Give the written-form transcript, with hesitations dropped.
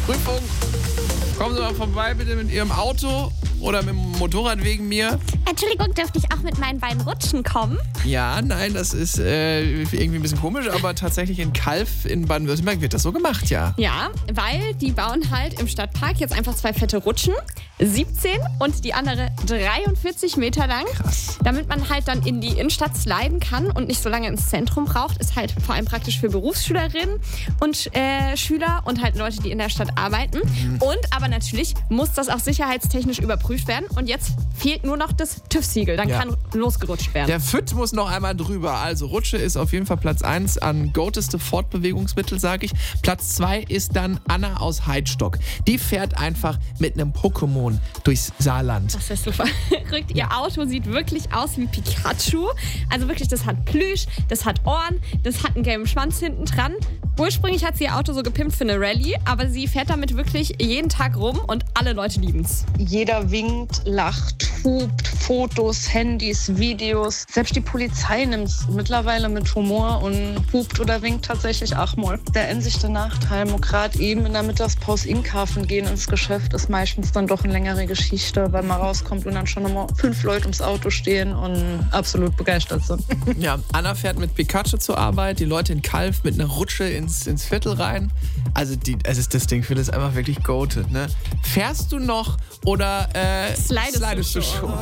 Prüfung. Kommen Sie mal vorbei bitte mit Ihrem Auto oder mit dem Motorrad wegen mir. Entschuldigung, dürfte ich auch mit meinen beiden Rutschen kommen? Ja, nein, das ist irgendwie ein bisschen komisch, aber tatsächlich in Calw in Baden-Württemberg wird das so gemacht, ja. Ja, weil die bauen halt im Stadtpark jetzt einfach 2 fette Rutschen, 17 und die andere 43 Meter lang. Krass. Damit man halt dann in die Innenstadt sliden kann und nicht so lange ins Zentrum braucht, ist halt vor allem praktisch für Berufsschülerinnen und Schüler und halt Leute, die in der Stadt arbeiten. Und aber natürlich muss das auch sicherheitstechnisch überprüft werden. Und jetzt fehlt nur noch das TÜV-Siegel. Dann kann losgerutscht werden. Der FIT muss noch einmal drüber. Also Rutsche ist auf jeden Fall Platz 1 an goateste Fortbewegungsmittel, sage ich. Platz 2 ist dann Anna aus Heidstock. Die fährt einfach mit einem Pokémon durchs Saarland. Das ist super. Verrückt. Ihr Auto sieht wirklich aus wie Pikachu. Also wirklich, das hat Plüsch, das hat Ohren, das hat einen gelben Schwanz hinten dran. Ursprünglich hat sie ihr Auto so gepimpt für eine Rallye, aber sie fährt damit wirklich jeden Tag rum und alle Leute lieben's. Jeder winkt, lacht, hupt, Fotos, Handys, Videos. Selbst die Polizei nimmt es mittlerweile mit Humor und hupt oder winkt tatsächlich auch mal. Der einzige Nachteil, gerade eben in der Mittagspause einkaufen gehen ins Geschäft, ist meistens dann doch eine längere Geschichte, weil man rauskommt und dann schon immer 5 Leute ums Auto stehen und absolut begeistert sind. Ja, Anna fährt mit Pikachu zur Arbeit, die Leute in Calw mit einer Rutsche ins Viertel rein. Also das Ding für das einfach wirklich goated, ne? Fährst du noch oder slidest du schon?